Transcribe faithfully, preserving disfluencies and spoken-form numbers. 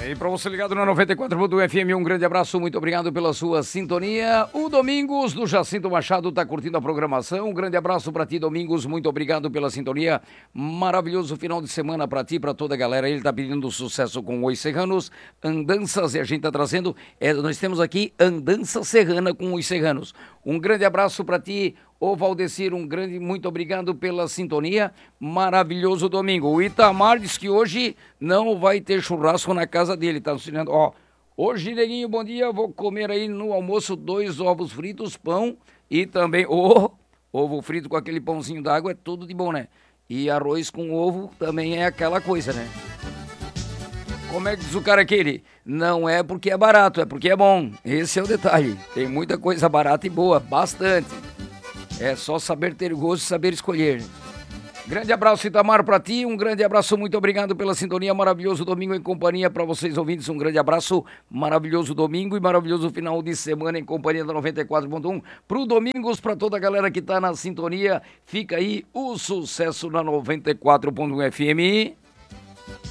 E para você ligado na noventa e quatro ponto um F M, um grande abraço, muito obrigado pela sua sintonia. O Domingos do Jacinto Machado está curtindo a programação. Um grande abraço para ti, Domingos, muito obrigado pela sintonia. Maravilhoso final de semana para ti, para toda a galera. Ele está pedindo sucesso com os serranos, andanças, e a gente está trazendo, é, nós temos aqui andança serrana com os serranos. Um grande abraço para ti, ô Valdecir, um grande, muito obrigado pela sintonia, maravilhoso domingo. O Itamar diz que hoje não vai ter churrasco na casa dele, tá ensinando, ó, hoje, neguinho, bom dia, vou comer aí no almoço dois ovos fritos, pão e também, ô, oh, ovo frito com aquele pãozinho d'água é tudo de bom, né? E arroz com ovo também é aquela coisa, né? Como é que diz o cara aquele? Não é porque é barato, é porque é bom. Esse é o detalhe. Tem muita coisa barata e boa, bastante. É só saber ter gosto e saber escolher. Grande abraço, Itamar, pra ti. Um grande abraço, muito obrigado pela sintonia. Maravilhoso domingo em companhia para vocês ouvintes. Um grande abraço, maravilhoso domingo e maravilhoso final de semana em companhia da noventa e quatro ponto um. Pro Domingos, pra toda a galera que tá na sintonia, fica aí o sucesso na noventa e quatro ponto um F M.